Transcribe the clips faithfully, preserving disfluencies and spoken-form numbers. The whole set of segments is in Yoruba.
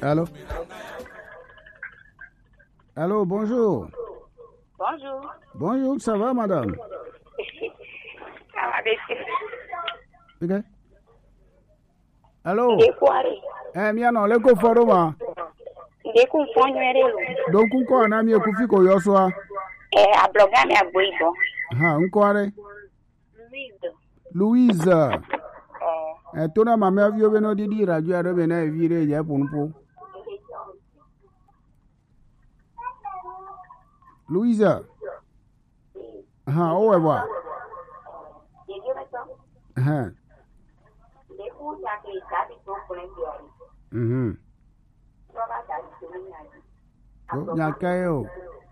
Allô? Allô, bonjour. Bonjour. Bonjour, ça va, madame? Ça va, monsieur. Ok. Allô? Ndekwari. Eh, mia no, leko foroma. Ndekumfonywerelo. Donc, uko na mi ekufiko yoswa. Eh, ablogame agboibo. Ha, unkware? Louise. Louise. Eh. Eh, tona mame avio beno didi radio ado bena evire je punpo. Louise. Ha, owe bwa. Ha. Mhm. Yo nyakayo.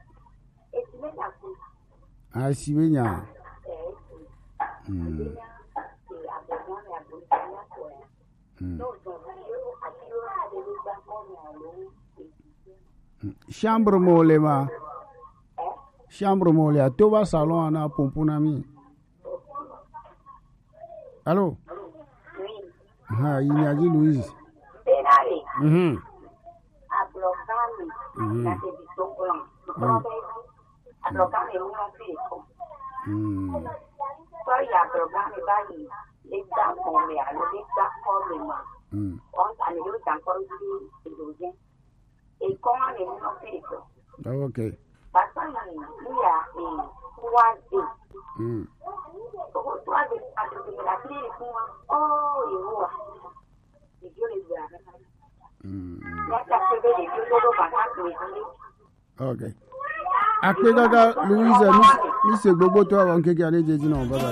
Ah, sibenya. Mm. Mm. Chambre mole ma. Chambre mole a toba salon ana pompuna mi. Allô? Oui. Ah, il y a dit Louise. Benale. Mhm. Ablogame. Mhm. La tebisokon. Mm. Ablogame uno fiko. Mm. So ya ablogame bali. Legba kome alo legba kome ma. Mm. On ta ni yo tan ko di idoje. E kon ni uno fiko. Oh, okay. Basta ni ya e kuwazi. Mm. Ko kuwazi ati la kile kuma. Oh, iwa. Ijo le gba. Mm. Okay. Akpe gaga Louise mi mi se gbogbo to awon keke ale jeji na baba.